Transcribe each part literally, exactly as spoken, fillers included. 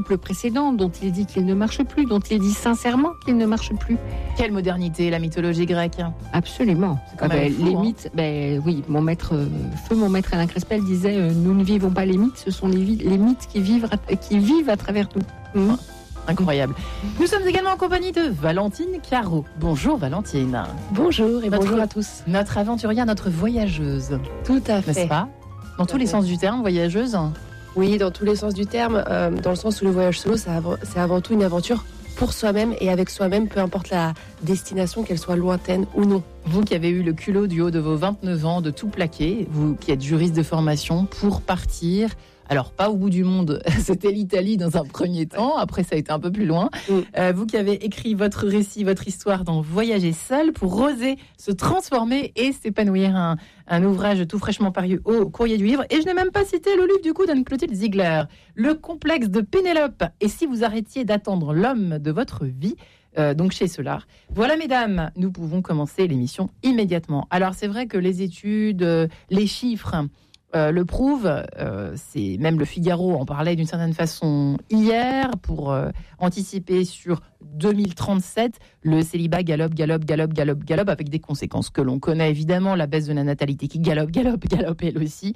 couple précédent dont il dit qu'il ne marche plus, dont il dit sincèrement qu'il ne marche plus. Quelle modernité, la mythologie grecque. Absolument. C'est quand Ah même ben, fou, les hein. mythes, ben, oui, mon maître, euh, feu mon maître Alain Crespel disait euh, nous ne vivons pas les mythes, ce sont les, vi- les mythes qui vivent, à, qui vivent à travers nous. Mmh. Incroyable. Nous sommes également en compagnie de Valentine Caro. Bonjour Valentine. Bonjour et Notre- bonjour à tous. Notre aventurière, notre voyageuse, Tout à n'est-ce fait. pas? Dans Tout tous à les fait. sens du terme, voyageuse. Oui, dans tous les sens du terme, euh, dans le sens où le voyage solo, c'est avant, c'est avant tout une aventure pour soi-même et avec soi-même, peu importe la destination, qu'elle soit lointaine ou non. Vous qui avez eu le culot du haut de vos vingt-neuf ans de tout plaquer, vous qui êtes juriste de formation, pour partir. Alors, pas au bout du monde, c'était l'Italie dans un premier temps, après ça a été un peu plus loin. Mm. Euh, vous qui avez écrit votre récit, votre histoire dans Voyager seul pour oser se transformer et s'épanouir. Un, un ouvrage tout fraîchement paru au Courrier du Livre. Et je n'ai même pas cité le livre du coup d'Anne-Clotilde Ziegler, Le complexe de Pénélope. Et si vous arrêtiez d'attendre l'homme de votre vie, euh, donc chez Solar. Voilà mesdames, nous pouvons commencer l'émission immédiatement. Alors c'est vrai que les études, euh, les chiffres... Euh, le prouve, euh, c'est même le Figaro en parlait d'une certaine façon hier pour euh, anticiper sur deux mille trente-sept, le célibat galope, galope, galope, galope, galope, avec des conséquences que l'on connaît évidemment, la baisse de la natalité qui galope, galope, galope elle aussi.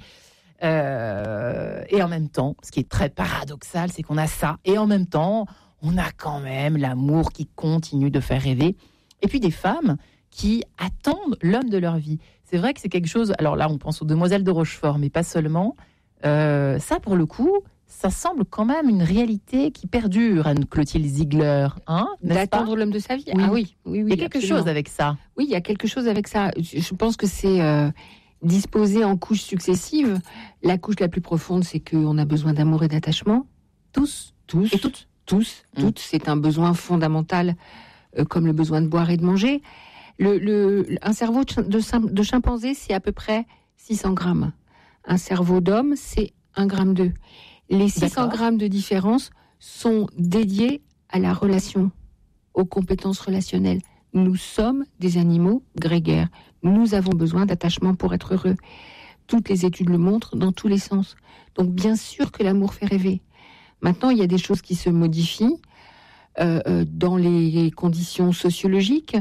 Euh, et en même temps, ce qui est très paradoxal, c'est qu'on a ça, et en même temps, on a quand même l'amour qui continue de faire rêver. Et puis des femmes qui attendent l'homme de leur vie. C'est vrai que c'est quelque chose... Alors là, on pense aux demoiselles de Rochefort, mais pas seulement. Euh, ça, pour le coup, ça semble quand même une réalité qui perdure, Anne-Clotilde Ziegler. Hein, n'est-ce D'attendre pas? l'homme de sa vie. Oui. Ah oui, oui, oui. Il y a quelque absolument. chose avec ça. Oui, il y a quelque chose avec ça. Je je pense que c'est euh, disposé en couches successives. La couche la plus profonde, c'est qu'on a besoin d'amour et d'attachement. Tous, tous, Et toutes. tous, Mm. toutes. C'est un besoin fondamental, euh, comme le besoin de boire et de manger. Le, le, un cerveau de, ch- de, sim- de chimpanzé, c'est à peu près six cents grammes. Un cerveau d'homme, c'est un gramme deux. Les six cents D'accord. grammes de différence sont dédiés à la relation, aux compétences relationnelles. Nous sommes des animaux grégaires. Nous avons besoin d'attachement pour être heureux. Toutes les études le montrent dans tous les sens. Donc bien sûr que l'amour fait rêver. Maintenant, il y a des choses qui se modifient euh, euh, dans les conditions sociologiques.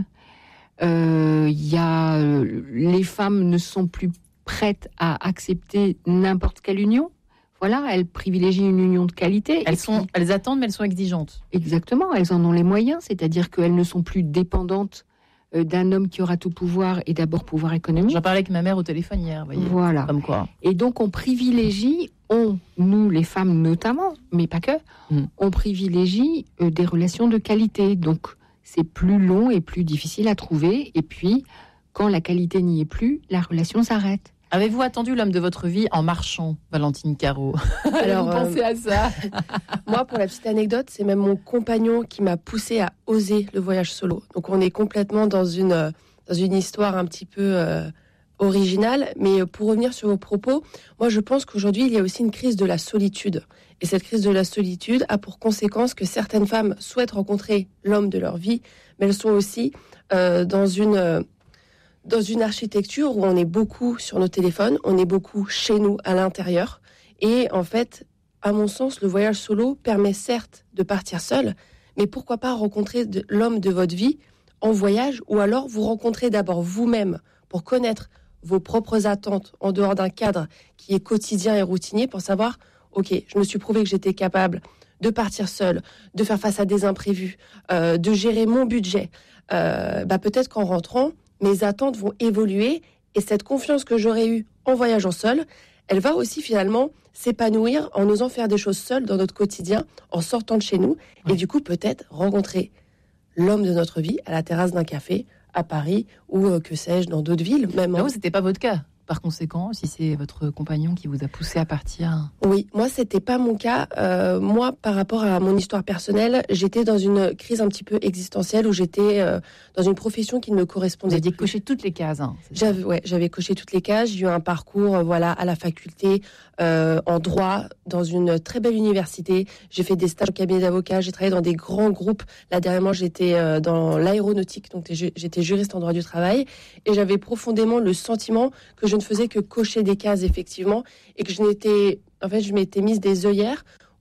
Euh, il y a, euh, les femmes ne sont plus prêtes à accepter n'importe quelle union. Voilà, elles privilégient une union de qualité. Elles, Et sont, puis, elles attendent, mais elles sont exigeantes. exactement, elles en ont les moyens, c'est-à-dire qu'elles ne sont plus dépendantes euh, d'un homme qui aura tout pouvoir et d'abord pouvoir économique. J'en parlais avec ma mère au téléphone hier, vous voyez. Voilà. Comme quoi. Et donc on privilégie, on, nous les femmes notamment, mais pas que, Mm. on privilégie euh, des relations de qualité. Donc c'est plus long et plus difficile à trouver. Et puis, quand la qualité n'y est plus, la relation s'arrête. Avez-vous attendu l'homme de votre vie en marchant, Valentine Caro? Alors, vous pensez à ça? Moi, pour la petite anecdote, c'est même mon compagnon qui m'a poussé à oser le voyage solo. Donc on est complètement dans une, euh, dans une histoire un petit peu euh, originale. Mais pour revenir sur vos propos, moi je pense qu'aujourd'hui, il y a aussi une crise de la solitude. Et cette crise de la solitude a pour conséquence que certaines femmes souhaitent rencontrer l'homme de leur vie, mais elles sont aussi euh, dans une... euh, dans une architecture où on est beaucoup sur nos téléphones, on est beaucoup chez nous à l'intérieur. Et en fait, à mon sens, le voyage solo permet certes de partir seul, mais pourquoi pas rencontrer de, l'homme de votre vie en voyage, ou alors vous rencontrer d'abord vous-même pour connaître vos propres attentes en dehors d'un cadre qui est quotidien et routinier, pour savoir, ok, je me suis prouvé que j'étais capable de partir seul, de faire face à des imprévus, euh, de gérer mon budget. Euh, bah peut-être qu'en rentrant, mes attentes vont évoluer et cette confiance que j'aurais eue en voyageant seule, elle va aussi finalement s'épanouir en osant faire des choses seules dans notre quotidien, en sortant de chez nous. Ouais. Et du coup, peut-être rencontrer l'homme de notre vie à la terrasse d'un café, à Paris, ou euh, que sais-je, dans d'autres villes. Même Mais en- vous, c'était pas votre cas. Par conséquent, si c'est votre compagnon qui vous a poussé à partir... Oui, moi, c'était pas mon cas. Euh, moi, par rapport à mon histoire personnelle, j'étais dans une crise un petit peu existentielle où j'étais euh, dans une profession qui ne me Vous correspondait aviez plus. coché toutes les cases. Hein, c'est ça. J'avais, ouais, j'avais coché toutes les cases. J'ai eu un parcours, euh, voilà, à la faculté, euh, en droit, dans une très belle université. J'ai fait des stages au cabinet d'avocats. J'ai travaillé dans des grands groupes. Là, dernièrement, j'étais euh, dans l'aéronautique, donc j'étais juriste en droit du travail. Et j'avais profondément le sentiment que je ne faisais que cocher des cases, effectivement, et que je n'étais, en fait, je m'étais mise des œillères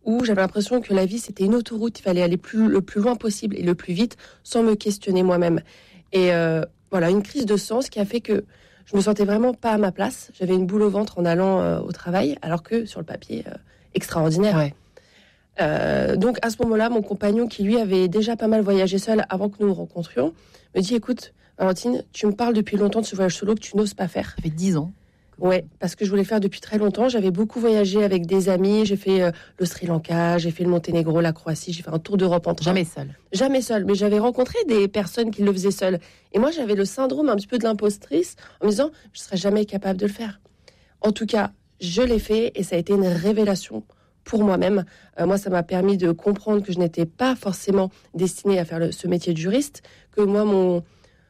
où j'avais l'impression que la vie, c'était une autoroute. Il fallait aller plus, le plus loin possible et le plus vite sans me questionner moi-même. Et euh, voilà, une crise de sens qui a fait que je me sentais vraiment pas à ma place. J'avais une boule au ventre en allant euh, au travail, alors que sur le papier, euh, extraordinaire. Ouais. Euh, donc à ce moment-là, mon compagnon, qui lui avait déjà pas mal voyagé seul avant que nous nous rencontrions, me dit, écoute, Valentine, tu me parles depuis longtemps de ce voyage solo que tu n'oses pas faire. Ça fait dix ans. Ouais, parce que je voulais faire depuis très longtemps. J'avais beaucoup voyagé avec des amis. J'ai fait euh, le Sri Lanka, j'ai fait le Monténégro, la Croatie. J'ai fait un tour d'Europe en train. Jamais seul. Jamais seul. Mais j'avais rencontré des personnes qui le faisaient seules. Et moi, j'avais le syndrome un petit peu de l'impostrice en me disant, je serais jamais capable de le faire. En tout cas, je l'ai fait et ça a été une révélation pour moi-même. Euh, moi, ça m'a permis de comprendre que je n'étais pas forcément destinée à faire le, ce métier de juriste, que moi, mon,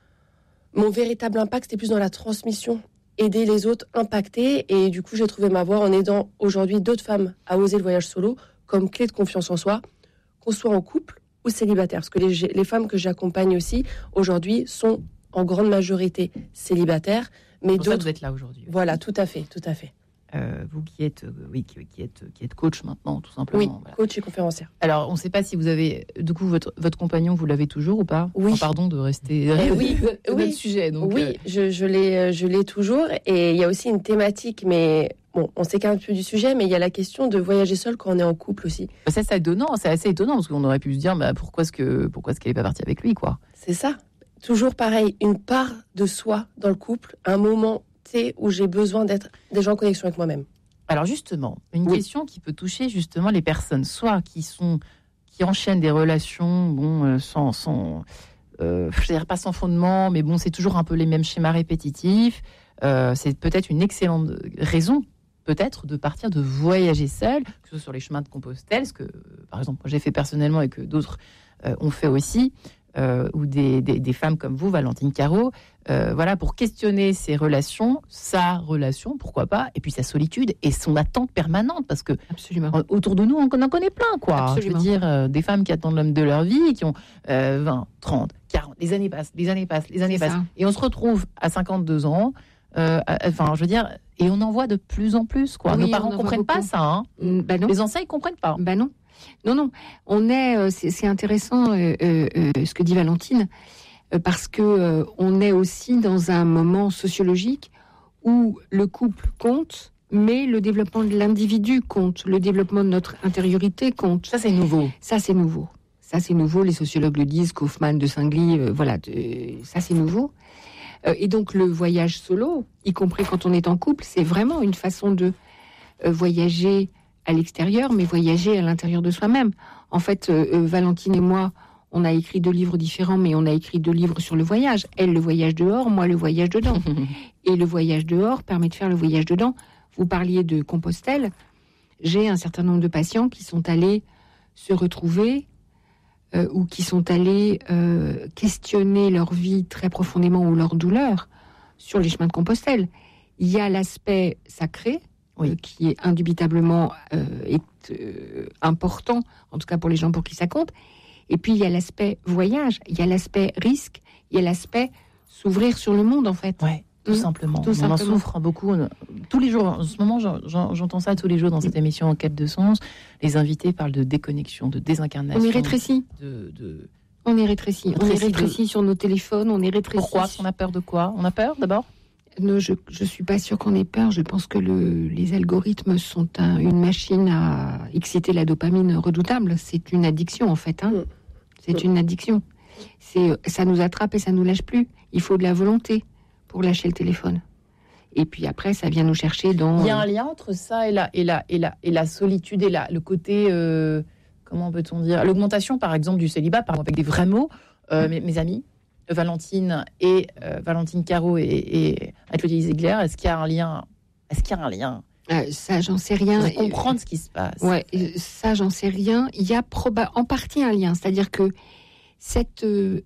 mon véritable impact, c'était plus dans la transmission, aider les autres, impacter. Et du coup, j'ai trouvé ma voie en aidant aujourd'hui d'autres femmes à oser le voyage solo comme clé de confiance en soi, qu'on soit en couple ou célibataire. Parce que les, les femmes que j'accompagne aussi, aujourd'hui, sont en grande majorité célibataires. Mais pour ça, d'autres... vous êtes là aujourd'hui. Voilà, tout à fait, tout à fait. Euh, vous qui êtes, euh, oui, qui, qui êtes, qui êtes coach maintenant, tout simplement. Oui, voilà. coach et conférencière. Alors, on ne sait pas si vous avez, du coup, votre, votre compagnon, vous l'avez toujours ou pas? Oui. Oh, pardon de rester Eh oui, de oui. notre sujet. Donc, oui, euh, je, je l'ai, je l'ai toujours. Et il y a aussi une thématique, mais bon, on s'écarte un peu du sujet, mais il y a la question de voyager seul quand on est en couple aussi. ça, c'est étonnant, c'est assez étonnant parce qu'on aurait pu se dire, bah, pourquoi est-ce que, pourquoi est-ce qu'elle n'est pas partie avec lui, quoi? C'est ça. Toujours pareil, une part de soi dans le couple, un moment T où j'ai besoin d'être déjà en connexion avec moi-même. Alors justement, une Oui. question qui peut toucher justement les personnes, soit qui sont, qui enchaînent des relations, bon, euh, sans, sans euh, je dirais pas sans fondement, mais bon, c'est toujours un peu les mêmes schémas répétitifs. Euh, c'est peut-être une excellente raison, peut-être, de partir de voyager seul, que ce soit sur les chemins de Compostelle, ce que, par exemple, moi j'ai fait personnellement et que d'autres euh, ont fait aussi. Euh, ou des, des, des femmes comme vous, Valentine Caro, euh, voilà, pour questionner ses relations, sa relation, pourquoi pas, et puis sa solitude et son attente permanente, parce que Absolument. euh, autour de nous, on en connaît plein, quoi. Absolument. Je veux dire, euh, des femmes qui attendent l'homme de leur vie, qui ont euh, vingt, trente, quarante, les années passent, les années passent, les années C'est passent, ça. et on se retrouve à cinquante-deux ans, euh, à- enfin, je veux dire, et on en voit de plus en plus, quoi. Oui, Nos on parents en voit comprennent pas beaucoup. ça, hein. Mm, bah non. Les anciens, ils comprennent pas. Ben non, non, non. On est, euh, c'est, c'est intéressant euh, euh, euh, ce que dit Valentine, euh, parce que euh, on est aussi dans un moment sociologique où le couple compte, mais le développement de l'individu compte, le développement de notre intériorité compte. Ça, c'est nouveau. Ça, c'est nouveau. Ça, c'est nouveau. Les sociologues le disent, Kaufmann, de Saint-Gly, euh, voilà, de- ça, c'est nouveau. Euh, et donc, le voyage solo, y compris quand on est en couple, c'est vraiment une façon de euh, voyager à l'extérieur, mais voyager à l'intérieur de soi-même. En fait, euh, euh, Valentine et moi, on a écrit deux livres différents, mais on a écrit deux livres sur le voyage. Elle, le voyage dehors, moi, le voyage dedans. Et le voyage dehors permet de faire le voyage dedans. Vous parliez de Compostelle. J'ai un certain nombre de patients qui sont allés se retrouver euh, ou qui sont allés euh, questionner leur vie très profondément ou leur douleur sur les chemins de Compostelle. Il y a l'aspect sacré, Oui. euh, qui est indubitablement euh, est, euh, important, en tout cas pour les gens pour qui ça compte. Et puis il y a l'aspect voyage, il y a l'aspect risque, il y a l'aspect s'ouvrir sur le monde en fait. Ouais, tout Mmh. simplement. Tout on simplement. en souffre beaucoup. On- Tous les jours, en ce moment, j'en- j'en- j'entends ça tous les jours dans cette émission En quête de sens. Les invités parlent de déconnexion, de désincarnation. On est rétréci, De, de... on est rétréci, on est Rétréci de- rétréci sur nos téléphones, on est rétréci. Pourquoi? On a peur de quoi? On a peur d'abord? Non, je ne suis pas sûre qu'on ait peur. Je pense que le, les algorithmes sont un- une machine à exciter la dopamine redoutable. C'est une addiction, en fait. Hein. Mm. C'est une addiction. C'est, ça nous attrape et ça nous lâche plus. Il faut de la volonté pour lâcher le téléphone. Et puis après, ça vient nous chercher dans... Il y a un lien entre ça et la, et la, et la, et la solitude et la, le côté, euh, comment peut-on dire, l'augmentation par exemple du célibat, par exemple avec des vrais mots. Euh, mes, mes amis, Valentine et euh, Valentine Caro et, et Claudie Ziegler, est-ce qu'il y a un lien? Est-ce qu'il y a un lien? Euh, ça, j'en sais rien. Pour comprendre ce qui se passe. Ouais, euh, ça, j'en sais rien. Il y a proba- en partie un lien. C'est-à-dire que cette euh,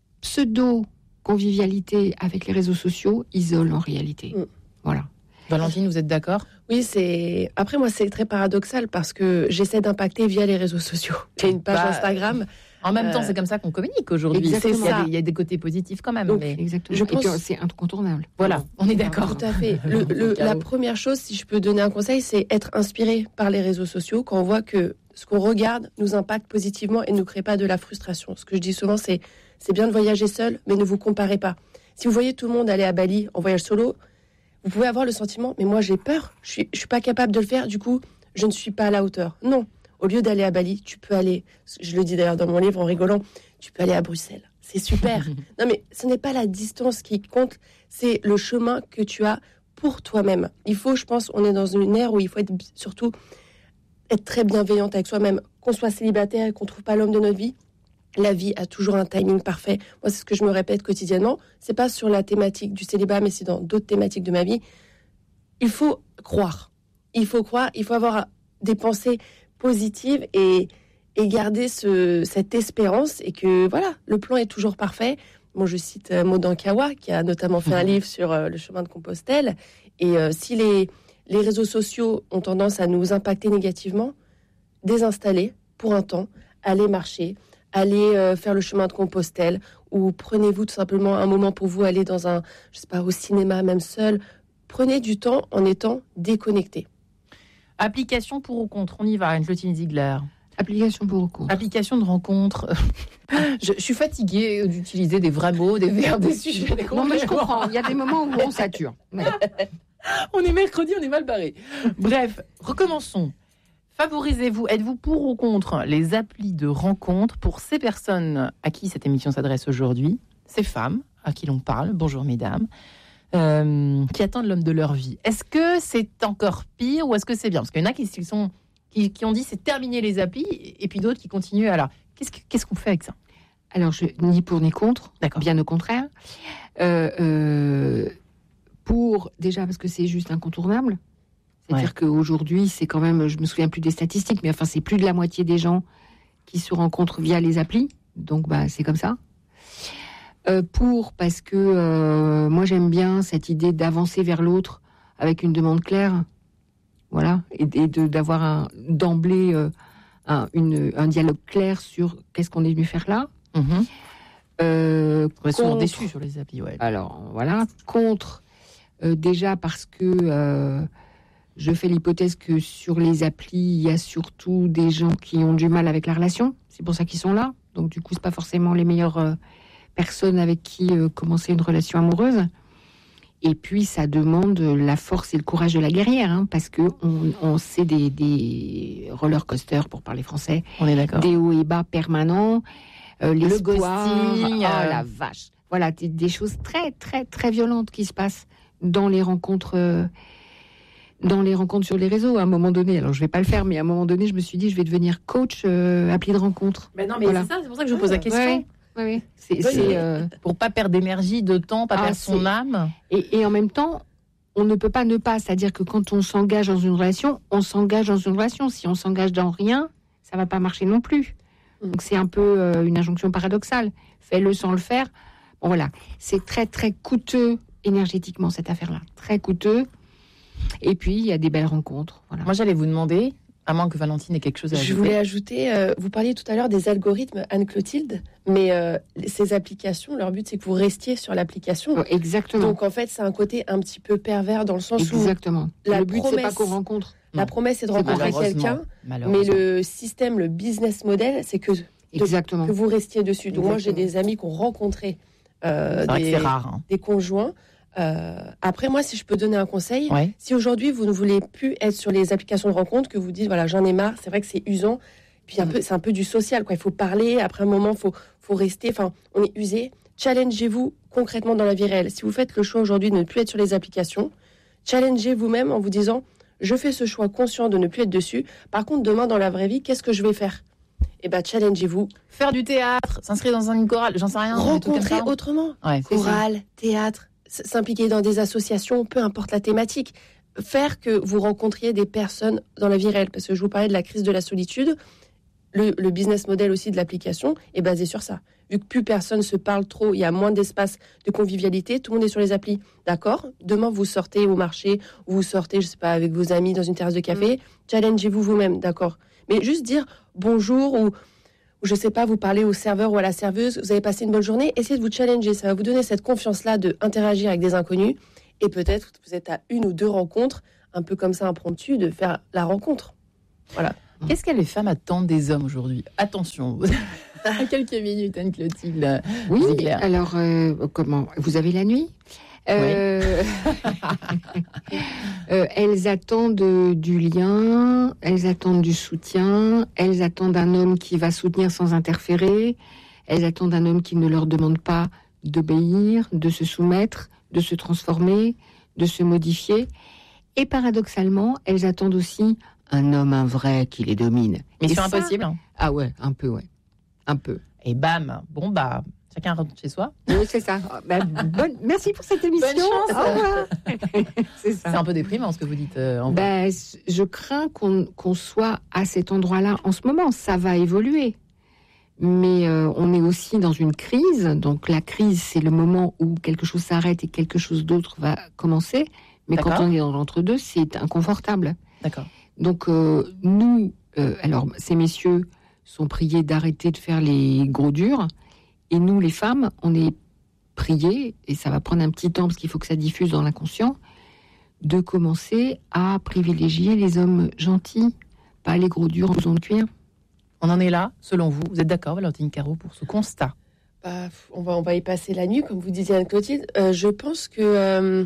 pseudo-convivialité avec les réseaux sociaux isole en réalité. Mm. Voilà. Valentine, vous êtes d'accord? Oui, c'est. Après, moi, c'est très paradoxal parce que j'essaie d'impacter via les réseaux sociaux. J'ai une page Bah, Instagram. En même temps, Euh, c'est comme ça qu'on communique aujourd'hui. exactement. Il y, a des, il y a des côtés positifs quand même. Donc, mais Exactement. Je Et puis, pense- c'est incontournable. voilà, on est d'accord. Tout à fait. Le- le- la première chose, si je peux donner un conseil, c'est être inspiré par les réseaux sociaux. Quand on voit que ce qu'on regarde nous impacte positivement et ne crée pas de la frustration. Ce que je dis souvent, c'est c'est bien de voyager seul, mais ne vous comparez pas. Si vous voyez tout le monde aller à Bali en voyage solo, vous pouvez avoir le sentiment, mais moi j'ai peur, je suis, je suis pas capable de le faire, du coup, je ne suis pas à la hauteur. Non, au lieu d'aller à Bali, tu peux aller, je le dis d'ailleurs dans mon livre en rigolant, tu peux aller à Bruxelles. C'est super. Non, mais ce n'est pas la distance qui compte, c'est le chemin que tu as pour toi-même. Il faut, je pense, on est dans une ère où il faut être surtout être très bienveillante avec soi-même. Qu'on soit célibataire et qu'on ne trouve pas l'homme de notre vie, la vie a toujours un timing parfait. Moi, c'est ce que je me répète quotidiennement. C'est pas sur la thématique du célibat, mais c'est dans d'autres thématiques de ma vie. Il faut croire. Il faut croire, il faut avoir des pensées positives et, et garder ce, cette espérance et que, voilà, le plan est toujours parfait. Bon, je cite euh, Maud Ankawa, qui a notamment fait un livre sur euh, le chemin de Compostelle. Et euh, si les, les réseaux sociaux ont tendance à nous impacter négativement, désinstaller pour un temps, aller marcher, aller euh, faire le chemin de Compostelle, ou prenez-vous tout simplement un moment pour vous, aller dans un, je sais pas, au cinéma, même seul. Prenez du temps en étant déconnecté. Application pour ou contre, on y va, Anne-Clotilde Ziegler. Application pour ou contre. Application de rencontre. je, je suis fatiguée d'utiliser des vrais mots, des verbes, des sujets. Des non, mais je comprends. Il y a des moments où on sature. Mais... on est mercredi, on est mal barré. Bref, recommençons. Favorisez-vous, êtes-vous pour ou contre les applis de rencontre pour ces personnes à qui cette émission s'adresse aujourd'hui, ces femmes à qui l'on parle, bonjour mesdames, euh, qui attendent l'homme de leur vie. Est-ce que c'est encore pire ou est-ce que c'est bien ? Parce qu'il y en a qui, qui, sont, qui, qui ont dit c'est terminer les applis et puis d'autres qui continuent. Alors, qu'est-ce, que, qu'est-ce qu'on fait avec ça ? Alors, je, ni pour ni contre, D'accord. Bien au contraire. Euh, euh, pour, déjà parce que c'est juste incontournable. C'est-à-dire ouais. qu'aujourd'hui, c'est quand même, je me souviens plus des statistiques, mais enfin, c'est plus de la moitié des gens qui se rencontrent via les applis. Donc, bah, c'est comme ça. Euh, pour, parce que euh, moi, j'aime bien cette idée d'avancer vers l'autre avec une demande claire. Voilà. Et, et de, d'avoir un, d'emblée euh, un, une, un dialogue clair sur qu'est-ce qu'on est venu faire là. Mmh. Euh, On est souvent déçus sur les applis, ouais. Alors, voilà. Contre, euh, déjà parce que... Euh, je fais l'hypothèse que sur les applis, il y a surtout des gens qui ont du mal avec la relation. C'est pour ça qu'ils sont là. Donc, du coup, c'est pas forcément les meilleures euh, personnes avec qui euh, commencer une relation amoureuse. Et puis, ça demande la force et le courage de la guerrière, hein, parce que on, on sait des, des roller coasters, pour parler français. On est d'accord. Des hauts et bas permanents, euh, l'espoir. Le ghosting. Oh euh... la vache. Voilà, des, des choses très, très, très violentes qui se passent dans les rencontres. Euh, Dans les rencontres sur les réseaux, à un moment donné, alors je vais pas le faire, mais à un moment donné, je me suis dit, je vais devenir coach euh, appli de rencontre. Mais non, mais voilà. C'est ça, c'est pour ça que je vous pose la question. Oui, oui, oui. C'est, c'est euh... pour pas perdre d'énergie, de temps, pas ah, perdre son c'est... âme. Et, et en même temps, on ne peut pas ne pas, c'est-à-dire que quand on s'engage dans une relation, on s'engage dans une relation. Si on s'engage dans rien, ça va pas marcher non plus. Donc c'est un peu euh, une injonction paradoxale. Fais-le sans le faire. Bon voilà, c'est très très coûteux énergétiquement cette affaire-là, très coûteux. Et puis, il y a des belles rencontres. Voilà. Moi, j'allais vous demander, à moins que Valentine ait quelque chose à ajouter. Je voulais ajouter, euh, vous parliez tout à l'heure des algorithmes, Anne-Clotilde, mais euh, ces applications, leur but, c'est que vous restiez sur l'application. Oh, exactement. Donc, en fait, c'est un côté un petit peu pervers dans le sens exactement. où... Exactement. Le but, promesse, c'est pas qu'on rencontre. La non. promesse, c'est de rencontrer quelqu'un, mais le système, le business model, c'est que, de, exactement. que vous restiez dessus. Donc, exactement. Moi, j'ai des amis qui ont rencontré euh, c'est des, c'est rare, hein. des conjoints. Euh, après, moi, si je peux donner un conseil, ouais. si aujourd'hui vous ne voulez plus être sur les applications de rencontre, que vous dites voilà, j'en ai marre, c'est vrai que c'est usant, puis un mmh. peu, c'est un peu du social, quoi. Il faut parler, après un moment, il faut, faut rester, enfin, on est usé. Challengez-vous concrètement dans la vie réelle. Si vous faites le choix aujourd'hui de ne plus être sur les applications, challengez vous-même en vous disant je fais ce choix conscient de ne plus être dessus. Par contre, demain, dans la vraie vie, qu'est-ce que je vais faire ? Eh bien, challengez-vous. Faire du théâtre, s'inscrire dans une chorale, j'en sais rien. Rencontrer autrement. Ouais, chorale, théâtre. S'impliquer dans des associations, peu importe la thématique, faire que vous rencontriez des personnes dans la vie réelle. Parce que je vous parlais de la crise de la solitude, le, le business model aussi de l'application est basé sur ça. Vu que plus personne se parle trop, il y a moins d'espace de convivialité, tout le monde est sur les applis. D'accord ? Demain, vous sortez au marché, ou vous sortez, je sais pas, avec vos amis dans une terrasse de café, mmh. challengez-vous vous-même, d'accord ? Mais juste dire bonjour ou... ou je ne sais pas, vous parlez au serveur ou à la serveuse, vous avez passé une bonne journée, essayez de vous challenger, ça va vous donner cette confiance-là d'interagir avec des inconnus, et peut-être vous êtes à une ou deux rencontres, un peu comme ça impromptu, de faire la rencontre. Voilà. Qu'est-ce que les femmes attendent des hommes aujourd'hui ? Attention, à quelques minutes, Anne-Clotilde Oui, Ziegler. alors, euh, comment ? Vous avez la nuit ? Euh, euh, elles attendent du lien, elles attendent du soutien, elles attendent un homme qui va soutenir sans interférer, elles attendent un homme qui ne leur demande pas d'obéir, de se soumettre, de se transformer, de se modifier. Et paradoxalement, elles attendent aussi un homme, un vrai, qui les domine. Mission Et ça, impossible. Ah ouais, un peu, ouais. Un peu. Et bam, bon bah, chacun rentre chez soi. Oui, c'est ça. Bah, bonne... Merci pour cette émission. Bonne chance. Au revoir. C'est ça. C'est un peu déprimant ce que vous dites. Euh, en vrai. Ben, je crains qu'on, qu'on soit à cet endroit-là en ce moment. Ça va évoluer. Mais euh, on est aussi dans une crise. Donc la crise, c'est le moment où quelque chose s'arrête et quelque chose d'autre va commencer. Mais D'accord. quand on est dans l'entre-deux, c'est inconfortable. D'accord. Donc euh, nous, euh, alors ces messieurs sont priés d'arrêter de faire les gros durs. Et nous, les femmes, on est priés, et ça va prendre un petit temps parce qu'il faut que ça diffuse dans l'inconscient, de commencer à privilégier les hommes gentils, pas les gros durs en faisant de cuir. On en est là, selon vous. Vous êtes d'accord, Valentine Carreau, pour ce constat ? Bah, on, va, on va y passer la nuit, comme vous disiez, Anne-Clotilde. Euh, je pense que euh,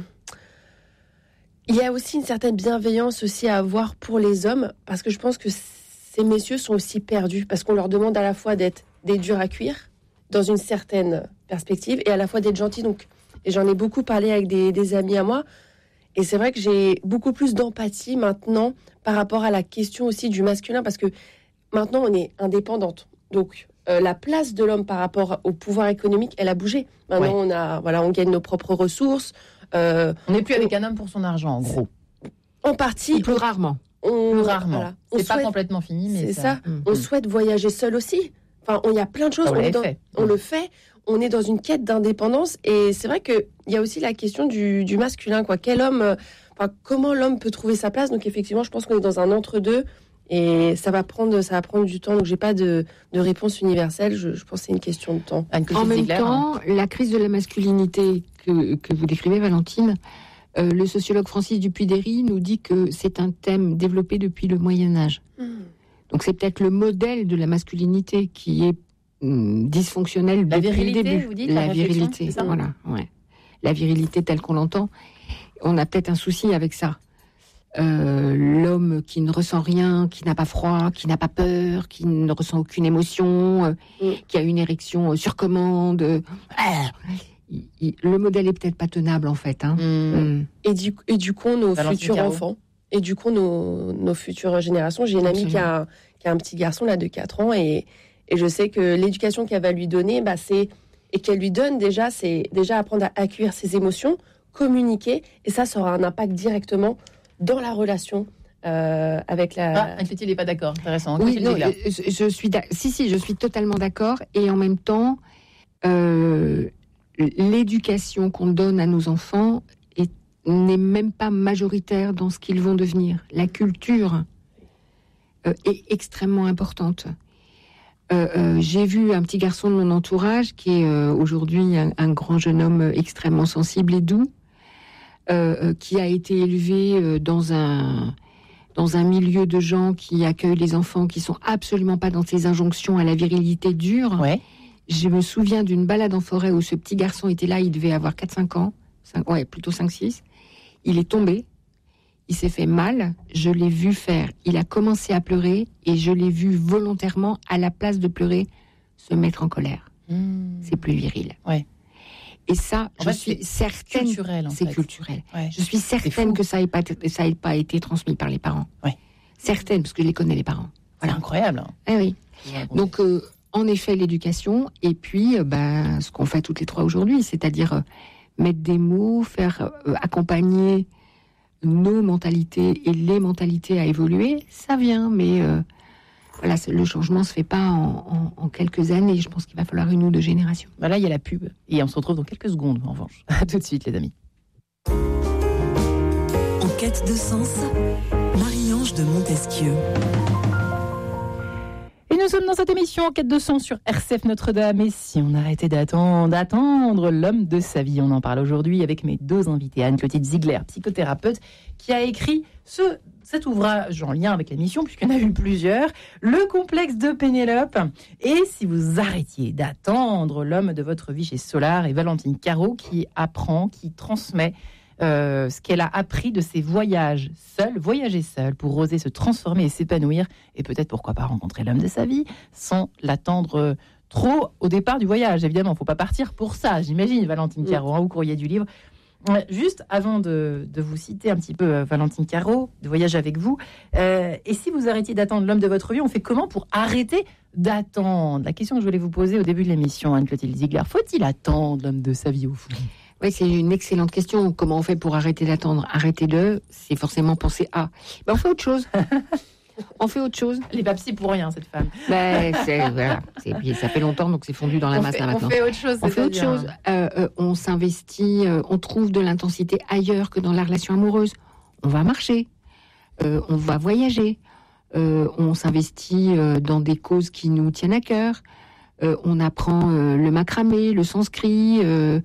il y a aussi une certaine bienveillance aussi à avoir pour les hommes, parce que je pense que ces messieurs sont aussi perdus, parce qu'on leur demande à la fois d'être des durs à cuire, dans une certaine perspective, et à la fois d'être gentils. Donc, et j'en ai beaucoup parlé avec des, des amis à moi, et c'est vrai que j'ai beaucoup plus d'empathie maintenant par rapport à la question aussi du masculin, parce que maintenant, on est indépendante. Donc, euh, la place de l'homme par rapport au pouvoir économique, elle a bougé. Maintenant, Ouais. on a, voilà, on gagne nos propres ressources. Euh, On n'est plus avec un homme pour son argent, en gros. en partie, Ou plus rarement. on, Plus rarement. voilà. On C'est pas souhaite- complètement fini, mais c'est ça. Mm. On souhaite voyager seul aussi. Enfin, il y a plein de choses. Ça, vous on est l'avez dans- fait. on Mm. le fait. On est dans une quête d'indépendance. Et c'est vrai qu'il y a aussi la question du, du masculin. Quoi. Quel homme, euh, enfin, comment l'homme peut trouver sa place ? Donc, effectivement, je pense qu'on est dans un entre-deux. Et ça va prendre, ça va prendre du temps. Donc, j'ai pas de, de réponse universelle. Je, je pense que c'est une question de temps. Anne-Clotilde En même Ziegler, hein. temps, la crise de la masculinité que, que vous décrivez, Valentine, euh, le sociologue Francis Dupuy-Derry nous dit que c'est un thème développé depuis le Moyen-Âge. Donc c'est peut-être le modèle de la masculinité qui est hum, dysfonctionnel La depuis virilité, le début. vous dites, la la réflexion, virilité, c'est ça ? voilà, ouais. La virilité telle qu'on l'entend. On a peut-être un souci avec ça. Euh, l'homme qui ne ressent rien, qui n'a pas froid, qui n'a pas peur, qui ne ressent aucune émotion, euh, Mm. qui a une érection euh, sur commande. euh, ah, il- il- le modèle est peut-être pas tenable en fait. Hein. Mm. Mm. Et du, et du coup, nos Valentine futurs Carreau. enfants. Et du coup, nos, nos futures générations. J'ai une amie qui a, un- qui a un petit garçon là de quatre ans. Et, et je sais que l'éducation qu'elle va lui donner, bah, c'est, et qu'elle lui donne déjà, c'est déjà apprendre à accueillir ses émotions, communiquer. Et ça, ça aura un impact directement dans la relation euh, avec la... Ah, Anne-Clotilde n'est pas d'accord. Intéressant. Oui, Anne-Clotilde non, Ziegler. euh, je, je suis, d'ac- si, si, je suis totalement d'accord. Et en même temps, euh, l'éducation qu'on donne à nos enfants est- n'est même pas majoritaire dans ce qu'ils vont devenir. La culture euh, est extrêmement importante. Euh, euh, j'ai vu un petit garçon de mon entourage qui est euh, aujourd'hui un, un grand jeune homme extrêmement sensible et doux, euh, euh, qui a été élevé euh, dans un dans un milieu de gens qui accueillent les enfants, qui sont absolument pas dans ces injonctions à la virilité dure. Ouais. Je me souviens d'une balade en forêt où ce petit garçon était là, il devait avoir quatre cinq ans, cinq, ouais, plutôt cinq six. Il est tombé, il s'est fait mal, je l'ai vu faire. Il a commencé à pleurer et je l'ai vu volontairement, à la place de pleurer, se mettre en colère. Mm. C'est plus viril. Ouais. Et ça, En je fait, suis c'est certaine, culturel, en c'est fait. culturel. Ouais. Je suis fou. certaine que ça n'ait pas, ça ait pas été transmis par les parents. Ouais. Certaine, parce que je les connais, les parents. C'est Voilà. incroyable. hein. Ah oui. Je vous raconte. Donc, euh, en effet, l'éducation, et puis euh, ben, ce qu'on fait toutes les trois aujourd'hui, c'est-à-dire euh, mettre des mots, faire euh, accompagner nos mentalités et les mentalités à évoluer, ça vient, mais euh, voilà, c'est- le changement se fait pas en, en- en quelques années. Je pense qu'il va falloir une ou deux générations. Bah là, il y a la pub. Et on se retrouve dans quelques secondes, en revanche. À tout de suite, les amis. En quête de sens, Marie-Ange de Montesquieu. Et nous sommes dans cette émission en quête de sens sur R C F Notre-Dame. Et si on arrêtait d'attendre, d'attendre l'homme de sa vie, on en parle aujourd'hui avec mes deux invités. Anne-Clotilde Ziegler, psychothérapeute, qui a écrit ce cet ouvrage en lien avec l'émission, puisqu'il y en a eu plusieurs, Le complexe de Pénélope. Et si vous arrêtiez d'attendre l'homme de votre vie chez Solar, et Valentine Caro qui apprend, qui transmet euh, ce qu'elle a appris de ses voyages seule, voyager seule pour oser se transformer et s'épanouir, et peut-être pourquoi pas rencontrer l'homme de sa vie sans l'attendre trop au départ du voyage. Évidemment, il ne faut pas partir pour ça, j'imagine, Valentine Caro, hein, au courrier du livre. Juste avant de, de vous citer un petit peu euh, Valentine Caro, de voyage avec vous, euh, et si vous arrêtiez d'attendre l'homme de votre vie, on fait comment pour arrêter d'attendre? La question que je voulais vous poser au début de l'émission, Anne-Clotilde Ziegler, faut-il attendre l'homme de sa vie au fond? Oui, c'est une excellente question. Comment on fait pour arrêter d'attendre? Arrêter de, c'est forcément penser à. Ben, on fait autre chose. On fait autre chose. Elle n'est pas psy pour rien, cette femme. Ben, c'est, voilà. C'est, ça fait longtemps, donc c'est fondu dans la on masse fait, là maintenant. On fait autre chose. On fait autre chose. Euh, euh, on s'investit, euh, on trouve de l'intensité ailleurs que dans la relation amoureuse. On va marcher, euh, on va voyager, euh, on s'investit euh, dans des causes qui nous tiennent à cœur. Euh, on apprend euh, le macramé, le sanskrit. Euh,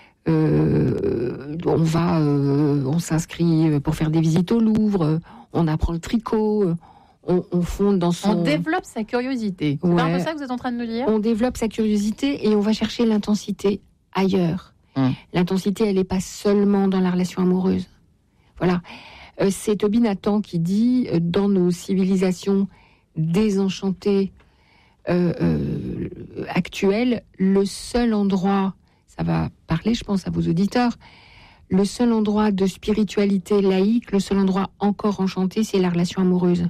euh, on va, euh, on s'inscrit pour faire des visites au Louvre. On apprend le tricot. On, on fonde dans son... On développe sa curiosité. C'est ouais. pas un peu ça que vous êtes en train de nous dire? On développe sa curiosité et on va chercher l'intensité ailleurs. Hum. L'intensité, elle n'est pas seulement dans la relation amoureuse. Voilà. Euh, c'est Toby Nathan qui dit, euh, dans nos civilisations désenchantées euh, euh, actuelles, le seul endroit, ça va parler, je pense, à vos auditeurs, le seul endroit de spiritualité laïque, le seul endroit encore enchanté, c'est la relation amoureuse.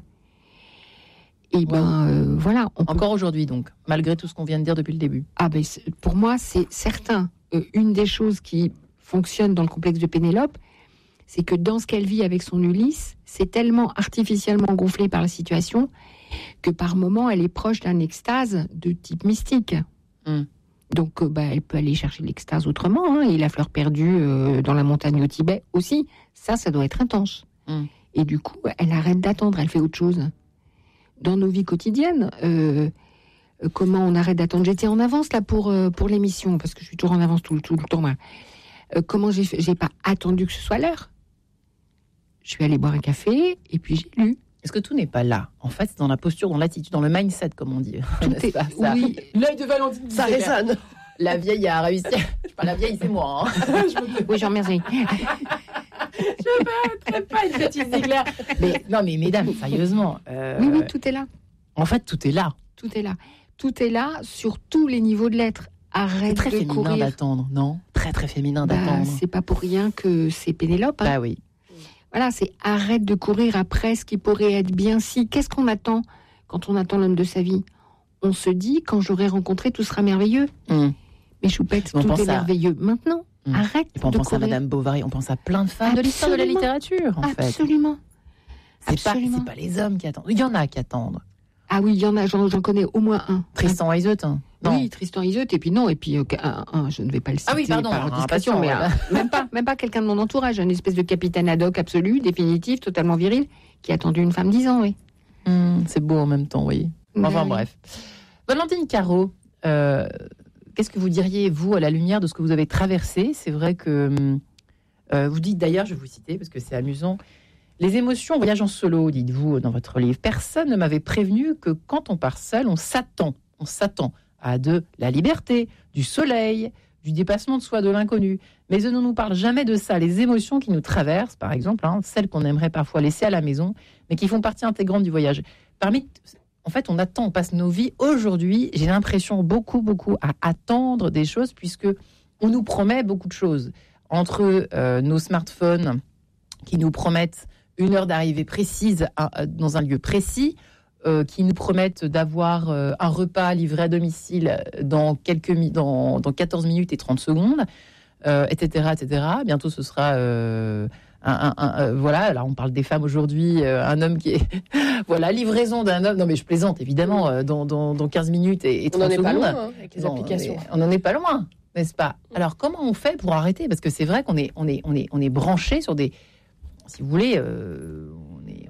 Et ben euh, voilà. On Encore peut... aujourd'hui donc, malgré tout ce qu'on vient de dire depuis le début. Ah ben pour moi c'est certain. Euh, une des choses qui fonctionne dans le complexe de Pénélope, c'est que dans ce qu'elle vit avec son Ulysse, c'est tellement artificiellement gonflé par la situation que par moments elle est proche d'un extase de type mystique. Mm. Donc euh, bah, elle peut aller chercher l'extase autrement. Hein, et la fleur perdue euh, dans la montagne au Tibet aussi. Ça, ça doit être intense. Mm. Et du coup, elle arrête d'attendre, elle fait autre chose. Dans nos vies quotidiennes, euh, euh, comment on arrête d'attendre? J'étais en avance là pour, euh, pour l'émission, parce que je suis toujours en avance tout, tout le temps. Euh, comment j'ai fait? J'ai pas attendu que ce soit l'heure. Je suis allée boire un café et puis j'ai lu. Est-ce que tout n'est pas là? En fait, c'est dans la posture, dans l'attitude, dans le mindset, comme on dit. Tout est pas, ça. Oui. L'œil de Valentine, ça résonne. La vieille a réussi. Je suis pas la vieille, c'est moi. Hein. Oui, j'en remercie. Je ne mettrai pas une petite Ziegler. Mais non, mais mesdames, sérieusement. Euh, oui, oui, tout est là. En fait, tout est là. Tout est là. Tout est là sur tous les niveaux de l'être. Arrête c'est très de féminin courir. D'attendre, non? Très très féminin bah, d'attendre. C'est pas pour rien que c'est Pénélope. Hein. Bah oui. Voilà, c'est arrête de courir après ce qui pourrait être bien si. Qu'est-ce qu'on attend quand on attend l'homme de sa vie? On se dit, quand j'aurai rencontré, tout sera merveilleux. Mm. Mais Choupette, on tout est à... merveilleux maintenant. Mmh. Arrête on de pense courir. à Madame Bovary, on pense à plein de femmes Absolument. De l'histoire de la littérature, en Absolument. fait. C'est Absolument. Pas, c'est pas les hommes qui attendent. Il y en a qui attendent. Ah oui, il y en a, j'en, j'en connais au moins un. Tristan hein. Iseut. Hein. Oui, Tristan Iseut, et puis non, et puis okay, un, un, je ne vais pas le citer ah oui, pardon, par hein, discrétion, mais un, même pas, même pas quelqu'un de mon entourage, une espèce de capitaine ad hoc absolu, définitif, totalement viril, qui a attendu une femme dix ans, oui. Mmh, c'est beau en même temps, oui. Enfin oui. Bref. Valentine Caro, euh, qu'est-ce que vous diriez, vous, à la lumière de ce que vous avez traversé? C'est vrai que euh, vous dites d'ailleurs, je vais vous citer parce que c'est amusant, les émotions voyage en solo, dites-vous dans votre livre. Personne ne m'avait prévenu que quand on part seul, on s'attend, on s'attend à de la liberté, du soleil, du dépassement de soi, de l'inconnu. Mais on ne nous parle jamais de ça. Les émotions qui nous traversent, par exemple, hein, celles qu'on aimerait parfois laisser à la maison, mais qui font partie intégrante du voyage. Parmi En fait, on attend, on passe nos vies aujourd'hui, j'ai l'impression beaucoup, beaucoup à attendre des choses, puisque on nous promet beaucoup de choses. Entre euh, nos smartphones qui nous promettent une heure d'arrivée précise à, dans un lieu précis, euh, qui nous promettent d'avoir euh, un repas livré à domicile dans, quelques, dans, dans quatorze minutes et trente secondes, euh, et cetera, et cetera. Bientôt, ce sera... Euh, Un, un, un, euh, voilà, là on parle des femmes aujourd'hui, euh, un homme qui est voilà, livraison d'un homme, non mais je plaisante évidemment, euh, dans, dans, dans quinze minutes et, et trente secondes. On n'en est pas loin hein, avec les non, applications. On n'en est pas loin, n'est-ce pas? Alors comment on fait pour arrêter? Parce que c'est vrai qu'on est, on est, on est, on est branché sur des, si vous voulez, euh, on, est,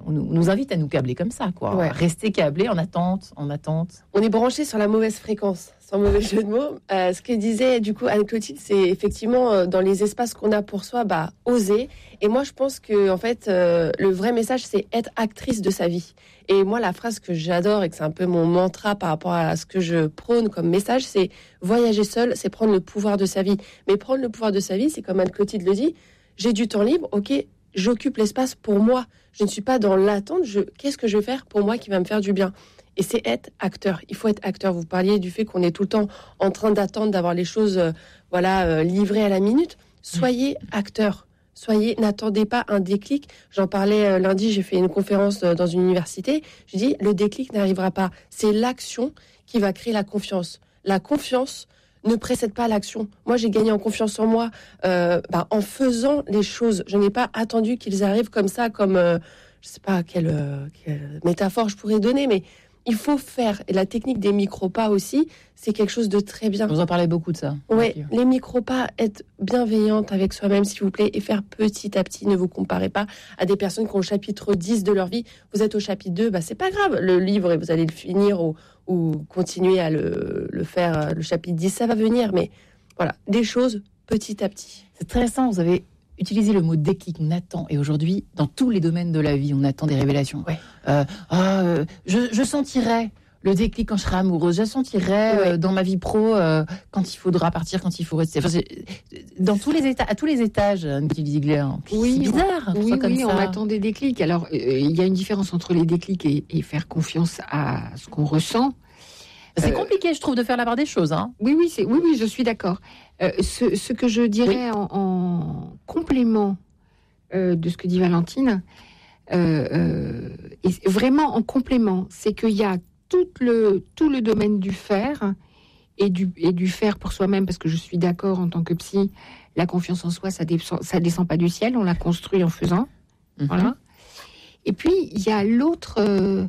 on nous, on nous invite à nous câbler comme ça, quoi. Ouais. Rester câblé en attente, en attente. On est branché sur la mauvaise fréquence, sans mauvais jeu de mots. Euh, ce que disait du coup Anne-Clotilde, c'est effectivement euh, dans les espaces qu'on a pour soi, bah, oser. Et moi, je pense que en fait, euh, le vrai message, c'est être actrice de sa vie. Et moi, la phrase que j'adore et que c'est un peu mon mantra par rapport à ce que je prône comme message, c'est voyager seul, c'est prendre le pouvoir de sa vie. Mais prendre le pouvoir de sa vie, c'est comme Anne-Clotilde le dit, j'ai du temps libre, ok, j'occupe l'espace pour moi. Je ne suis pas dans l'attente, je... qu'est-ce que je vais faire pour moi qui va me faire du bien ? Et c'est être acteur. Il faut être acteur. Vous parliez du fait qu'on est tout le temps en train d'attendre, d'avoir les choses euh, voilà, euh, livrées à la minute. Soyez acteur. Soyez, n'attendez pas un déclic. J'en parlais euh, lundi, j'ai fait une conférence euh, dans une université. Je dis, le déclic n'arrivera pas. C'est l'action qui va créer la confiance. La confiance ne précède pas l'action. Moi, j'ai gagné en confiance en moi euh, bah, en faisant les choses. Je n'ai pas attendu qu'ils arrivent comme ça, comme, euh, je ne sais pas quelle, euh, quelle métaphore je pourrais donner, mais il faut faire. Et la technique des micro-pas aussi, c'est quelque chose de très bien. Vous en parlez beaucoup de ça. Oui, les micro-pas, être bienveillante avec soi-même, s'il vous plaît, et faire petit à petit. Ne vous comparez pas à des personnes qui ont le chapitre dix de leur vie. Vous êtes au chapitre deux, bah, c'est pas grave. Le livre, et vous allez le finir ou, ou continuer à le, le faire, le chapitre dix, ça va venir. Mais voilà, des choses petit à petit. C'est très intéressant, vous avez utilisé le mot déclic, on attend. Et aujourd'hui, dans tous les domaines de la vie, on attend des révélations. Ouais. Euh, ah, euh, je, je sentirai le déclic quand je serai amoureuse, je sentirai Ouais. euh, dans ma vie pro euh, quand il faudra partir, quand il faut rester. Enfin, c'est- dans tous les états, à tous les étages, Anne-Clotilde Ziegler. Oui, c'est bizarre. que ce Oui, soit comme oui, ça. on attend des déclics. Alors, euh, il y a une différence entre les déclics et, et faire confiance à ce qu'on ressent. C'est Euh, compliqué, je trouve, de faire la part des choses. Hein. Oui, oui, c'est, oui, oui, je suis d'accord. Euh, ce, ce que je dirais en, en complément euh, de ce que dit Valentine, euh, euh, et vraiment en complément, c'est qu'il y a tout le, tout le domaine du faire et du, et du faire pour soi-même, parce que je suis d'accord en tant que psy, la confiance en soi, ça descend, ça descend pas du ciel, on la construit en faisant. Mhm. Voilà. Et puis, il y a l'autre, euh,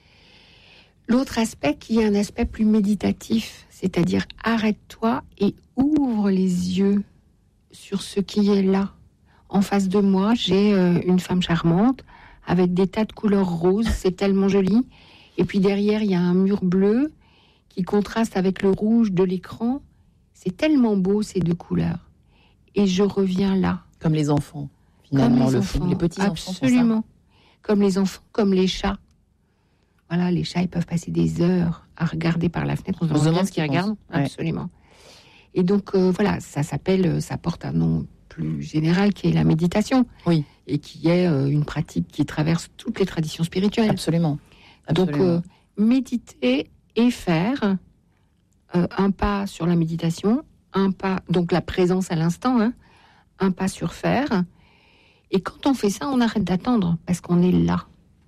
l'autre aspect qui est un aspect plus méditatif, c'est-à-dire arrête-toi et ouvre les yeux sur ce qui est là. En face de moi, j'ai euh, une femme charmante avec des tas de couleurs roses, c'est tellement joli. Et puis derrière, il y a un mur bleu qui contraste avec le rouge de l'écran. C'est tellement beau, ces deux couleurs. Et je reviens là. Comme les enfants, finalement, Comme les le font. enfants, Les petits enfants font ça. absolument. Comme les enfants, comme les chats. Voilà, les chats, ils peuvent passer des heures à regarder par la fenêtre. On se demande bien ce qu'ils regardent. pensent. Ouais. Absolument. Et donc, euh, voilà, ça s'appelle, ça porte un nom plus général qui est la méditation. Oui. Et qui est euh, une pratique qui traverse toutes les traditions spirituelles. Absolument. Donc, Absolument. euh, méditer et faire euh, un pas sur la méditation, un pas, donc la présence à l'instant, hein, un pas sur faire. Et quand on fait ça, on arrête d'attendre parce qu'on est là.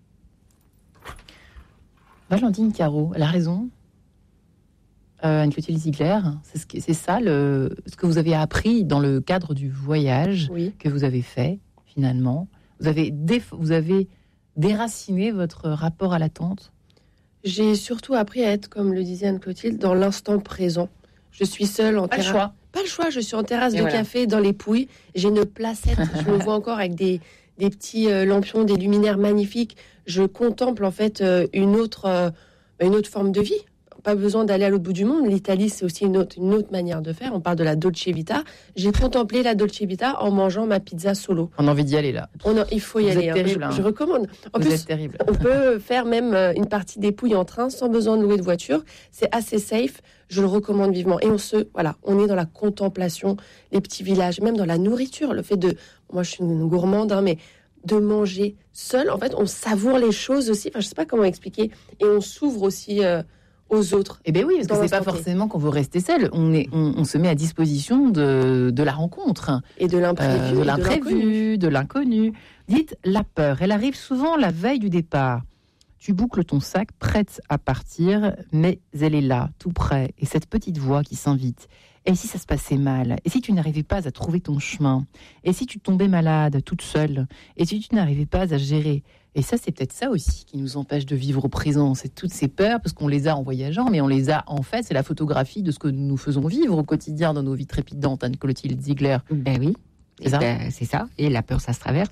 Valentine Caro, elle a raison. Euh, Anne-Clotilde Ziegler, c'est, ce qui- c'est ça le, ce que vous avez appris dans le cadre du voyage Oui. que vous avez fait, finalement. Vous avez, déf- vous avez déraciné votre rapport à l'attente. J'ai surtout appris à être, comme le disait Anne-Clotilde, dans l'instant présent. Je suis seule en Pas le terrasse. choix. Pas le choix, je suis en terrasse Et de voilà. café dans les Pouilles. J'ai une placette, je me vois encore avec des, des petits euh, lampions, des luminaires magnifiques. Je contemple en fait euh, une, autre, euh, une autre forme de vie. Pas besoin d'aller à l'autre bout du monde. L'Italie, c'est aussi une autre, une autre manière de faire. On parle de la Dolce Vita. J'ai contemplé la Dolce Vita en mangeant ma pizza solo. On a envie d'y aller là. On a- il faut y Vous aller. êtes hein. terrible, je, hein. je recommande. En Vous plus, êtes terrible. on peut faire même euh, une partie des Pouilles en train sans besoin de louer de voiture. C'est assez safe. Je le recommande vivement. Et on se, voilà, on est dans la contemplation, les petits villages, même dans la nourriture. Le fait de, moi je suis une gourmande, hein, mais de manger seul, en fait, on savoure les choses aussi. Enfin, je sais pas comment expliquer. Et on s'ouvre aussi euh, aux autres. Eh bien oui, parce que Dans c'est pas l'instant T. forcément qu'on veut rester seul. On, est, on, on se met à disposition de, de la rencontre. Et de l'imprévu. Euh, et de de l'inconnu. l'imprévu, de l'inconnu. Dites la peur. Elle arrive souvent la veille du départ. Tu boucles ton sac, prête à partir, mais elle est là, tout près, et cette petite voix qui s'invite. Et si ça se passait mal? Et si tu n'arrivais pas à trouver ton chemin? Et si tu tombais malade, toute seule? Et si tu n'arrivais pas à gérer? Et ça, c'est peut-être ça aussi qui nous empêche de vivre au présent. C'est toutes ces peurs, parce qu'on les a en voyageant, mais on les a en fait. C'est la photographie de ce que nous faisons vivre au quotidien dans nos vies trépidantes, Anne-Clotilde Ziegler. Ben oui, C'est ça. ben, c'est ça. Et la peur, ça se traverse.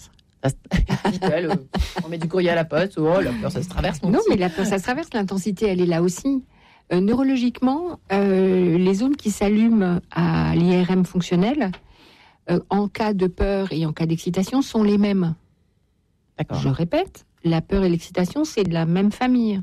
Ça se- dit-elle, euh, on met du courrier à la poste, oh, la peur, ça se traverse. mon Non, petit. mais la peur, ça se traverse, l'intensité, elle est là aussi. Euh, neurologiquement, euh, les zones qui s'allument à l'I R M fonctionnel, euh, en cas de peur et en cas d'excitation, sont les mêmes. D'accord. Je répète, la peur et l'excitation, c'est de la même famille.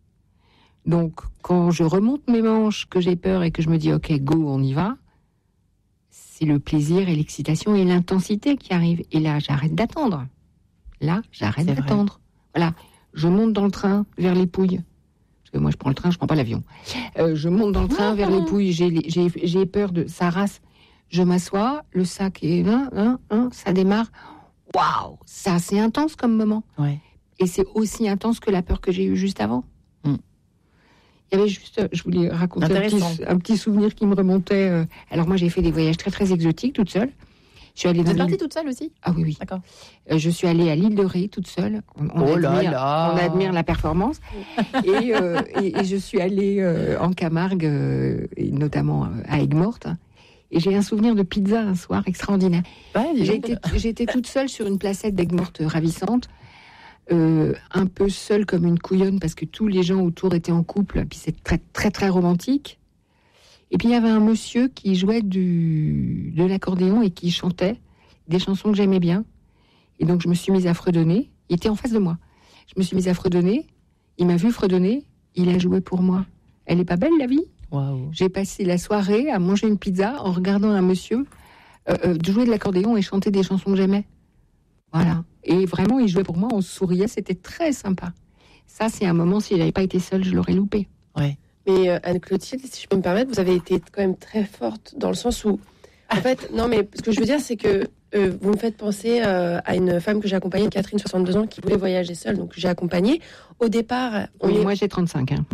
Donc, quand je remonte mes manches, que j'ai peur et que je me dis, OK, go, on y va, c'est le plaisir et l'excitation et l'intensité qui arrivent. Et là, j'arrête d'attendre. Là, j'arrête C'est vrai. d'attendre. Voilà, je monte dans le train vers les Pouilles. Parce que moi, je prends le train, je prends pas l'avion. Euh, je monte dans le train vers les Pouilles, j'ai, les- j'ai, j'ai peur de ça rase. Je m'assois, le sac est là, hein, hein, ça démarre. Waouh, ça c'est intense comme moment. Ouais. Et c'est aussi intense que la peur que j'ai eue juste avant. Mm. Il y avait juste, je voulais raconter un Intéressant. petit, un petit souvenir qui me remontait. euh. Alors moi, j'ai fait des voyages très très exotiques toute seule. Je suis allée Vous dans êtes partie l'île... toute seule aussi? Ah oui, oui. D'accord. Euh, je suis allée à l'île de Ré toute seule. On, on Oh là admire, là. on admire la performance. et, euh, et, et je suis allée euh, en Camargue, euh, et notamment euh, à Aigues-Mortes. Et j'ai un souvenir de pizza un soir extraordinaire. Ouais, dis J'ai donc. été, j'étais toute seule sur une placette d'Aigues-Mortes ravissante, euh, un peu seule comme une couillonne parce que tous les gens autour étaient en couple, puis c'est très très très romantique. Et puis il y avait un monsieur qui jouait du, de l'accordéon et qui chantait des chansons que j'aimais bien. Et donc je me suis mise à fredonner. Il était en face de moi. Je me suis mise à fredonner. Il m'a vu fredonner. Il a joué pour moi. Elle est pas belle la vie ? Waouh. J'ai passé la soirée à manger une pizza en regardant un monsieur euh, euh, jouer de l'accordéon et chanter des chansons que j'aimais. Voilà. Et vraiment, il jouait pour moi, on souriait, c'était très sympa. Ça, c'est un moment, si je n'avais pas été seule, je l'aurais loupé. Ouais. Mais euh, Anne-Clotilde, si je peux me permettre, vous avez été quand même très forte dans le sens où, en fait, non, mais ce que je veux dire, c'est que euh, vous me faites penser euh, à une femme que j'ai accompagnée, Catherine, soixante-deux ans, qui voulait voyager seule. Donc j'ai accompagné. Au départ, on Oui, est... moi, j'ai trente-cinq. Hein.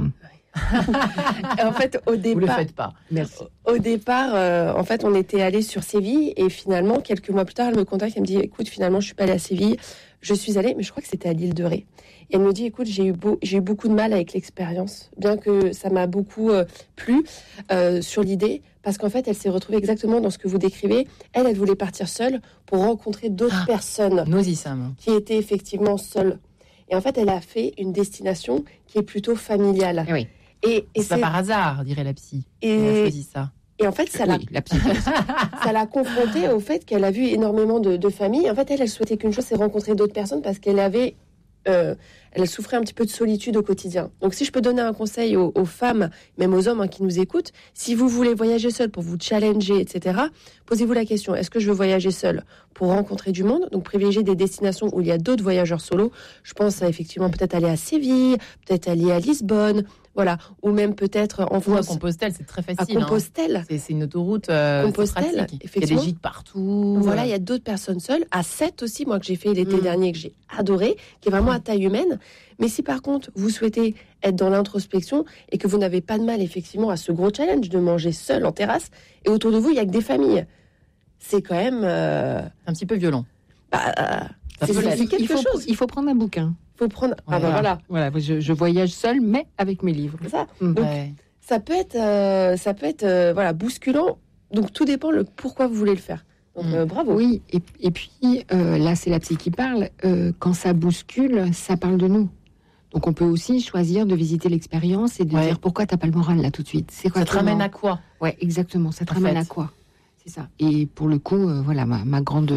en fait, au Vous le départ, faites pas. Merci. au départ, euh, en fait, on était allé sur Séville et finalement, quelques mois plus tard, elle me contacte, elle me dit, écoute, finalement, je suis pas allée à Séville, je suis allée, mais je crois que c'était à l'île de Ré. Et elle me dit, écoute, j'ai eu, beau, j'ai eu beaucoup de mal avec l'expérience, bien que ça m'a beaucoup euh, plu euh, sur l'idée, parce qu'en fait, elle s'est retrouvée exactement dans ce que vous décrivez. Elle, elle voulait partir seule pour rencontrer d'autres Ah. personnes Nous y sommes. qui étaient effectivement seules. Et en fait, elle a fait une destination qui est plutôt familiale. Eh oui. Et, et C'est pas par hasard, dirait la psy. et- Elle a choisi ça. et en fait, ça l'a Oui, la psy. ça l'a confrontée au fait qu'elle a vu énormément de, de familles. En fait, elle, elle souhaitait qu'une chose, c'est rencontrer d'autres personnes parce qu'elle avait, euh, elle souffrait un petit peu de solitude au quotidien. Donc, si je peux donner un conseil aux, aux femmes, même aux hommes hein, qui nous écoutent, si vous voulez voyager seul pour vous challenger, et cetera, posez-vous la question, est-ce que je veux voyager seul pour rencontrer du monde? Donc, privilégier des destinations où il y a d'autres voyageurs solos. Je pense à, effectivement peut-être aller à Séville, peut-être aller à Lisbonne, voilà, ou même peut-être en Ou à France, Compostelle, c'est très à facile. hein. Compostelle. C'est, c'est une autoroute euh, c'est Compostelle, pratique. Il y a effectivement. des gîtes partout. Voilà, il y a d'autres personnes seules. À Sète aussi, moi, que j'ai fait l'été Mm. dernier, que j'ai adoré, qui est vraiment à taille humaine. Mais si par contre, vous souhaitez être dans l'introspection et que vous n'avez pas de mal, effectivement, à ce gros challenge de manger seul en terrasse, et autour de vous, il n'y a que des familles, c'est quand même... euh, C'est un petit peu violent. bah, euh, Ça c'est peut l'être. c'est quelque il, faut, chose. il faut prendre un bouquin. Il faut prendre... Ah, Ouais. bah, voilà, Voilà, je, je voyage seule, mais avec mes livres. c'est ça. Mm. Donc, Ouais. ça peut être, euh, ça peut être euh, voilà, bousculant. Donc, tout dépend le pourquoi vous voulez le faire. Donc, Mm. euh, bravo. Oui, et, et puis euh, là, c'est la psy qui parle. Euh, quand ça bouscule, ça parle de nous. Donc on peut aussi choisir de visiter l'expérience et de Ouais. dire pourquoi t'as pas le moral là tout de suite. C'est quoi Ça te ton ramène moment à quoi? Ouais, exactement. Ça te En ramène fait. à quoi? C'est ça. Et pour le coup, euh, voilà, ma, ma grande,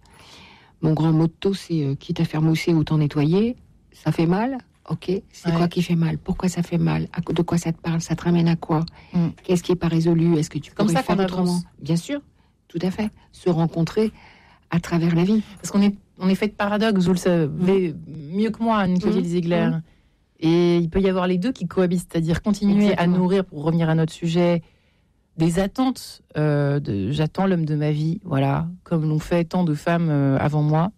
mon grand motto, c'est euh, quitte à faire mousser, autant nettoyer. Ça fait mal. Ok. C'est Ouais. quoi qui fait mal? Pourquoi ça fait mal? À- De quoi ça te parle? Ça te ramène à quoi? Mm. Qu'est-ce qui est pas résolu? Est-ce que tu comme pourrais ça faire qu'on autrement? avance. Bien sûr, tout à fait. Se rencontrer à travers la vie. Parce qu'on est, on est fait de paradoxes, vous le savez mieux que moi, Anne-Clotilde Mmh. Ziegler. Et il peut y avoir les deux qui cohabitent, c'est-à-dire continuer Exactement. à nourrir, pour revenir à notre sujet, des attentes. euh, de, j'attends l'homme de ma vie, voilà, comme l'ont fait tant de femmes euh, avant moi.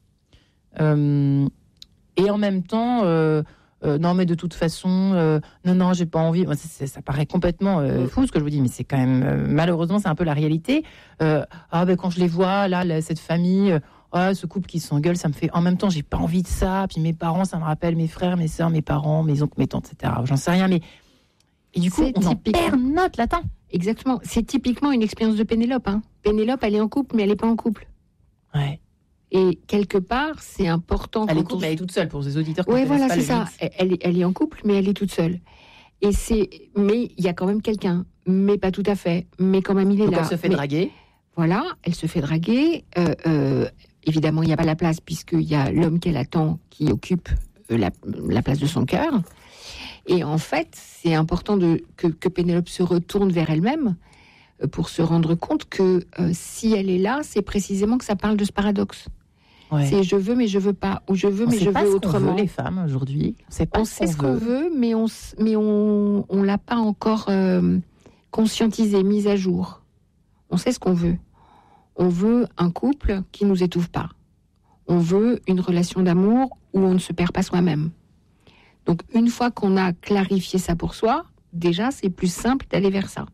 Euh, et en même temps, euh, euh, non mais de toute façon, euh, non non, j'ai pas envie. Moi, c'est- c'est- ça paraît complètement euh, Mm. fou ce que je vous dis, mais c'est quand même euh, malheureusement c'est un peu la réalité. Euh, ah ben quand je les vois là, là, cette famille. euh, Ah, ce couple qui s'engueule, ça me fait. En même temps, j'ai pas envie de ça. Puis mes parents, ça me rappelle mes frères, mes sœurs, mes parents, mes oncles, mes tantes, et cetera. J'en sais rien, mais. Et du coup, C'est on en typique. perd notre latin. Exactement. C'est typiquement une expérience de Pénélope. Hein. Pénélope, elle est en couple, mais elle n'est pas en couple. Ouais. Et quelque part, c'est important. Elle est, quand on... couple, elle est toute seule pour les auditeurs qui Oui, ne voilà, connaissent c'est pas le ça. mythe. Elle est, elle est en couple, mais elle est toute seule. Et c'est, mais il y a quand même quelqu'un, mais pas tout à fait. Mais quand même, il est Donc là. elle se fait mais... draguer. Voilà, elle se fait draguer. Euh, euh, évidemment, il n'y a pas la place puisqu'il y a l'homme qu'elle attend qui occupe euh, la, la place de son cœur. Et en fait, c'est important de, que, que Pénélope se retourne vers elle-même euh, pour se rendre compte que euh, si elle est là, c'est précisément que ça parle de ce paradoxe. Ouais. C'est je veux, mais je veux pas. Ou je veux, On mais sait je pas veux ce qu'on autrement. veut, les femmes, aujourd'hui. On sait pas On ce sait qu'on ce qu'on veut. veut, mais on s- mais on on l'a pas encore euh, conscientisé, mis à jour. On sait ce qu'on veut. On veut un couple qui nous étouffe pas. On veut une relation d'amour où on ne se perd pas soi-même. Donc une fois qu'on a clarifié ça pour soi, déjà c'est plus simple d'aller vers ça.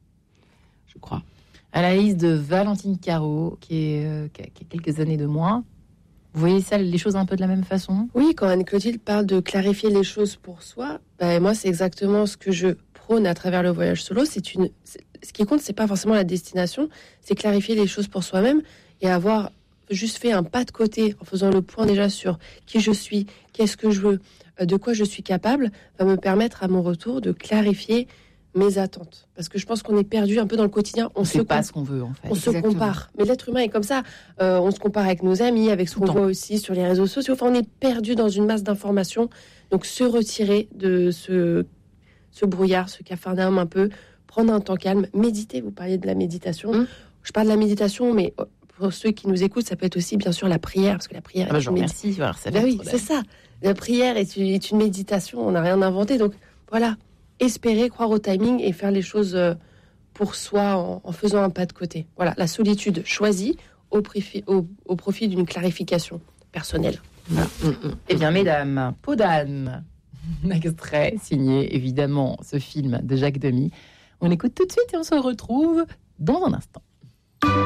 Je crois. Analyse de Valentine Caro, qui, est, euh, qui, a, qui a quelques années de moins. Vous voyez ça, les choses un peu de la même façon? Oui, quand Anne-Clotilde parle de clarifier les choses pour soi, ben moi, c'est exactement ce que je prône à travers le voyage solo. C'est une, c'est, ce qui compte, c'est pas forcément la destination, c'est clarifier les choses pour soi-même et avoir juste fait un pas de côté en faisant le point déjà sur qui je suis, qu'est-ce que je veux, de quoi je suis capable, va me permettre à mon retour de clarifier mes attentes. Parce que je pense qu'on est perdu un peu dans le quotidien. On On ne se sait pas com- ce qu'on veut, en fait. On se Exactement. compare. Mais l'être humain est comme ça. Euh, on se compare avec nos amis, avec ce Tout qu'on le temps. voit aussi sur les réseaux sociaux. Enfin, on est perdu dans une masse d'informations. Donc, se retirer de ce, ce brouillard, ce capharnaüm un peu, prendre un temps calme, méditer. Vous parliez de la méditation. Mmh. Je parle de la méditation, mais pour ceux qui nous écoutent, ça peut être aussi, bien sûr, la prière. Parce que la prière Ah bah, est je une vous méditation. remercie. Alors, ça Ben va oui, être- c'est ça. La prière est une, est une méditation. On n'a rien inventé. Donc, voilà. Espérer, croire au timing et faire les choses euh, pour soi en, en faisant un pas de côté. Voilà, la solitude choisie au, préfi- au, au profit d'une clarification personnelle. Voilà. Eh bien, mesdames, Peau d'âne, un extrait signé, évidemment, ce film de Jacques Demy. On écoute tout de suite et on se retrouve dans un instant.